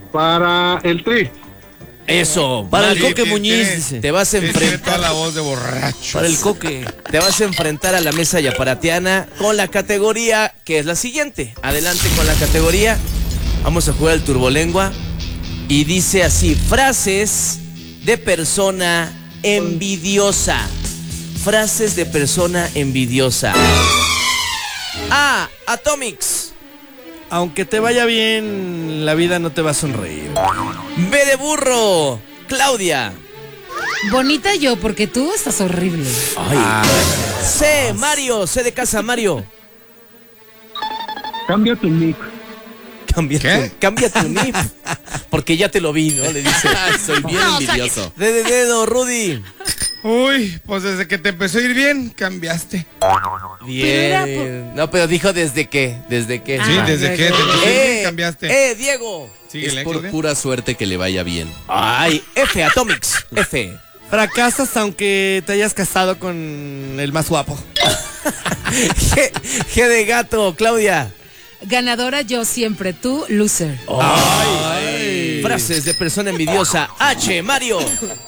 Para el Tri. Eso, para Mario, el Coque Muñiz, dice. te vas a Tiene enfrentar. toda la voz de borracho. Para el Coque, te vas a enfrentar a la mesa yaparatiana con la categoría que es la siguiente. Adelante con la categoría. Vamos a jugar el turbolengua. Y dice así: frases de persona envidiosa. Frases de persona envidiosa. A. Atomics. Aunque te vaya bien, la vida no te va a sonreír. B de burro. Claudia. Bonita yo, porque tú estás horrible. C. Mario. C de casa, Mario. Cambia tu nick. Cambia tu nick. Porque ya te lo vi, ¿no? Le dice. Soy bien envidioso. D de dedo, Rudy. Uy, pues desde que te empezó a ir bien, cambiaste. Bien. No, pero dijo desde que. Desde que. Sí, desde que te empezó a ir bien, cambiaste. Diego. Síguele, Es por Claudia. pura suerte que le vaya bien. Ay, F, Atomics. F. Fracasas aunque te hayas casado con el más guapo. G de gato, Claudia. Ganadora yo siempre, tú loser. Ay. Frases de persona envidiosa. H, Mario.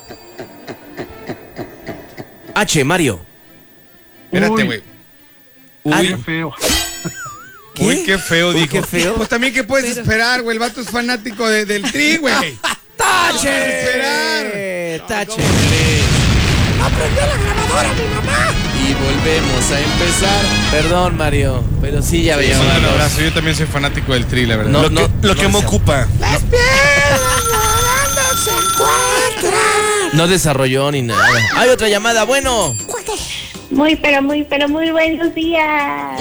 H, Mario. Espérate, güey. Qué feo. ¿Qué? Uy, qué feo, Uy, dijo. qué feo. Pues también, ¿qué puedes esperar, güey? El vato es fanático del Tri, güey. ¡Tache! Esperar. ¡Tache! Y volvemos a empezar. Perdón, Mario, pero sí ya Sí, veíamos. un abrazo. Yo también soy fanático del Tri, la verdad. No, Lo que me ocupa. no desarrolló ni nada. Hay otra llamada, bueno. Muy buenos días.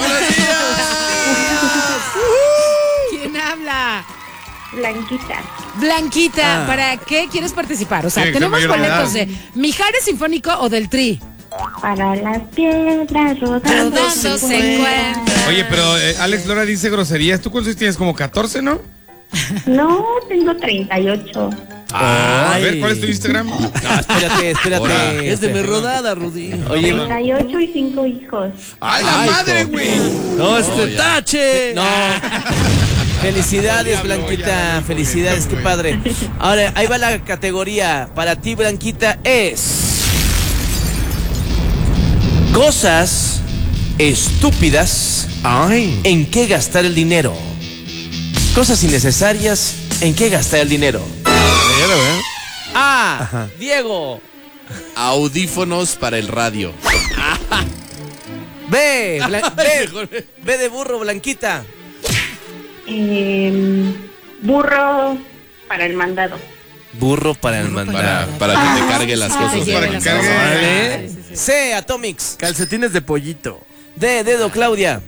¿Quién habla? Blanquita. Blanquita, ¿para qué quieres participar? O sea, Sí, tenemos soy mayor de boletos edad. de Mijares Sinfónico o del Tri. Para las piedras rodando se encuentran. Oye, pero Alex Lora dice groserías. ¿Tú cuántos tienes? Como 14, ¿no? No, tengo 38. A ver, ¿cuál es tu Instagram? No, espérate. Ahora, Es de mi rodada, Rudy. Oye, 38 y 5 hijos. ¡Ay, la madre, güey! No, ya. tache. no. Felicidades, Ya, Blanquita. ya, Felicidades, qué güey. padre. Ahora, ahí va la categoría. Para ti, Blanquita, es cosas estúpidas en qué gastar el dinero. Cosas innecesarias en qué gastar el dinero. A. Diego. Audífonos para el radio. B. B de burro, Blanquita. Burro para el mandado. Burro para el mandado. Para que te cargue las cosas. Te Para lleve que las cargue. cosas. Vale. Sí, sí, sí. C. Atomics. Calcetines de pollito. D. Dedo, Claudia.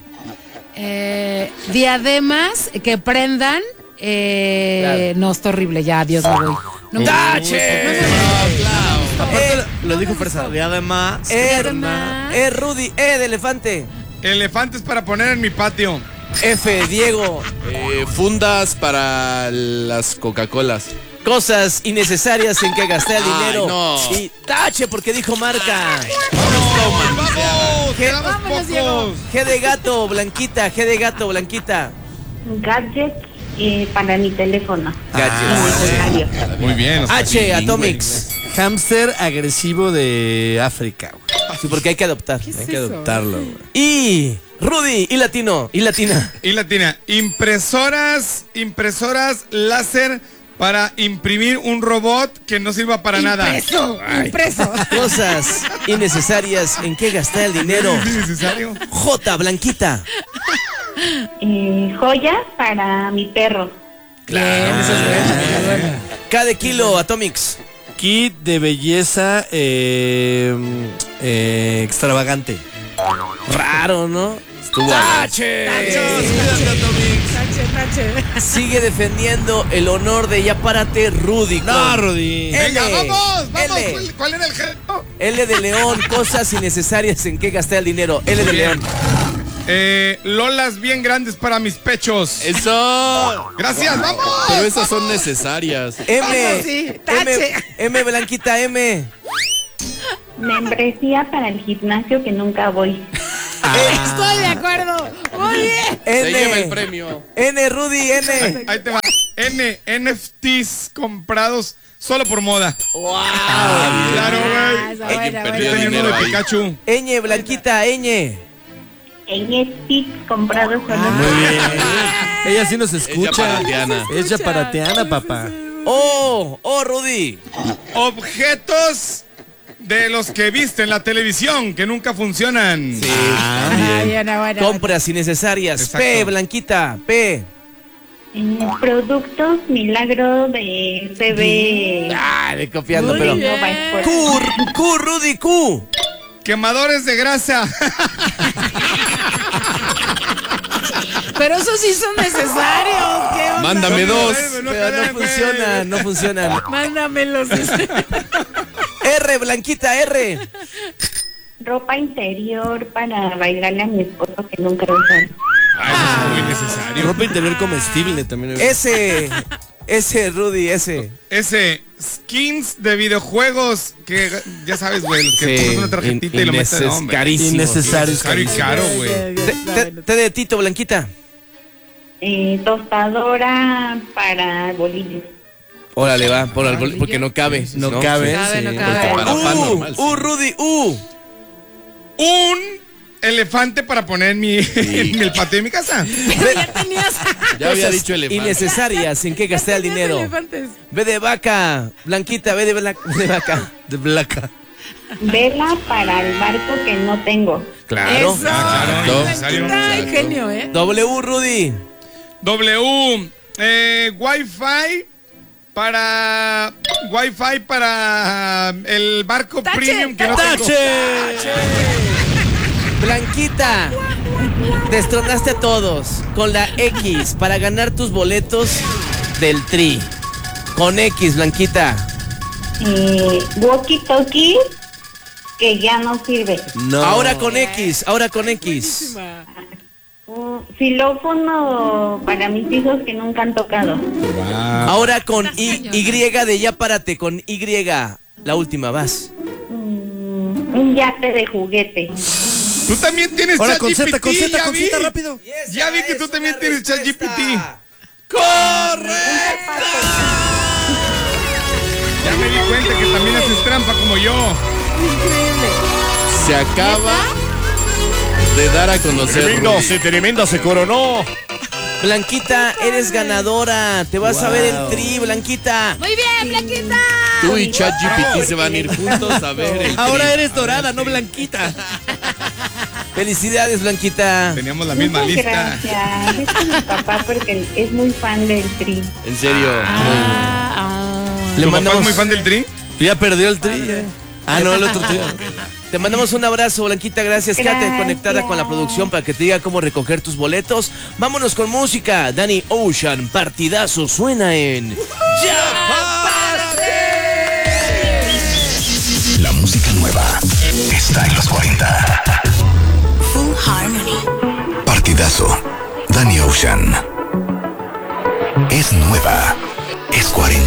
Diademas que prendan. Claro. No, está horrible, ya, Dios me voy. No, ¡Tache! Aparte lo dijo Fresa. Y además. Diadema. Rudy. E de elefante. Elefantes para poner en mi patio. F. Diego. Fundas para las Coca-Colas. Cosas innecesarias en que gastar el Ay, dinero. no. Y tache porque dijo marca. ¡Vamos! ¡Quedamos Vámonos, Diego. pocos! G de gato, Blanquita. G de gato, Blanquita. Gadgets para mi teléfono. Gadgets. Muy bien. o sea, H. Atomics. Hámster agresivo de África. Sí, porque hay que adoptar. ¿Qué es Hay que eso? adoptarlo, güey. Y Rudy. Y latino. Y latina. Y latina, impresoras láser para imprimir un robot que no sirva para nada. Impreso. Cosas innecesarias en que gastar el dinero. ¿Es necesario? J. Blanquita. Joyas para mi perro. K de kilo, Atomics. Kit de belleza extravagante. Raro, ¿no? ¡Tache! Tache. Sigue defendiendo el honor de ya párate, Rudy. No, con Rudy. Venga, L. vamos. L. ¿Cuál era el género? L de León, cosas innecesarias en que gastar el dinero. L de León. Lolas bien grandes para mis pechos. ¡Eso! Gracias, vamos. Pero esas son necesarias. M. Sí, tache. M, Blanquita, M. Membresía para el gimnasio que nunca voy. Estoy de acuerdo. Muy bien. Se lleva el N. premio. N, Rudy, N. Ahí te va. NFTs comprados solo por moda. Claro, güey. esa Alguien buena, perdió Yo buena. tenía uno dinero de ahí. Pikachu. Eñe, Blanquita, Eñe. NFTs comprados solo Muy por bien. Ella sí nos escucha. para Tiana. Es chaparatiana, papá. Oh, Rudy. Objetos de los que viste en la televisión que nunca funcionan. Sí, Ah, buena, buena. compras innecesarias. Exacto. P, Blanquita, P. productos milagro de CB. Dale, copiando, Muy pero. bien. Nova Sport. Q, Rudy, Q. Quemadores de grasa. Pero esos sí son necesarios. ¿Qué onda? Mándame dos. Pero no funcionan, no funcionan. Mándamelos. dice. R, Blanquita, R. Ropa interior para bailarle a mi esposo que nunca lo usa. Ay, eso es muy necesario. Ropa interior comestible también. S, Rudy, S. Ese, skins de videojuegos que ya sabes, güey, los que pones una tarjetita y lo metes en hombre. Carísimo. Innecesario. Caro y caro, güey. T de Tito, Blanquita. Tostadora para bolillos. Órale, va, porque no cabe. No cabe. Cabe, no sí. cabe. Porque para pan normal. sí. Rudy, Un elefante para poner en mi en el patio de mi casa. Ya tenías. Ya había dicho elefante. Innecesarias, ¿en qué gasté el dinero? Elefantes. B de vaca, Blanquita, B de vaca. De blaca. Vela para el barco que no tengo. Claro. Eso. claro, necesario. Blanquita, Exacto. genio, ¿eh? W, Rudy. W, Wi-Fi para el barco Tache, premium que no tengo. ¡Tache! Blanquita, destronaste a todos con la X para ganar tus boletos del Tri. Con X, Blanquita. Walkie talkie que ya no sirve. No. Ahora con X. Buenísima. Xilófono para mis hijos que nunca han tocado. Ahora con Y de ya párate, con Y. La última, vas. Un yate de juguete. Tú también tienes Ahora con Z, ChatGPT, con Z, ya con vi. Z, rápido. Ya vi que tú también tienes ChatGPT. Ya me di cuenta que también haces trampa como yo. Se acaba de dar a conocer. Rudy. tremenda se coronó. Blanquita, eres ganadora. Te vas a ver el Tri, Blanquita. Muy bien, Blanquita. Tú y ChatGPT se van a ir juntos a ver el Ahora Tri. eres dorada, no blanquita. Felicidades, Blanquita. Teníamos la misma Muchas lista. gracias. Es que mi papá porque es muy fan del Tri. En serio. Le ¿Tu papá mandamos, es muy fan del Tri? Ya perdió el tri. Ah, no, el otro tri. te mandamos un abrazo, Blanquita. Gracias. Quédate Gracias. conectada con la producción para que te diga cómo recoger tus boletos. Vámonos con música. Danny Ocean, partidazo, suena en La música nueva está en los 40. Full Harmony. Partidazo. Danny Ocean. Es nueva. Es 40.